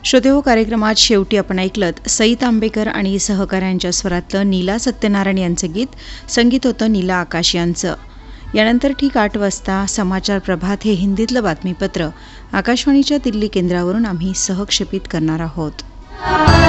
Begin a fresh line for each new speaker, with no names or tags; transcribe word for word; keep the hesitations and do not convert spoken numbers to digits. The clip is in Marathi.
श्रोतेहो, कार्यक्रमात शेवटी आपण ऐकलत सई तांबेकर आणि सहकाऱ्यांच्या स्वरातलं नीला सत्यनारायण यांचं गीत. संगीत होतं नीला आकाश यांचं. यानंतर ठीक आठ वाजता समाचार प्रभात हे हिंदीतलं बातमीपत्र आकाशवाणीच्या दिल्ली केंद्रावरून आम्ही सहक्षेपित करणार आहोत.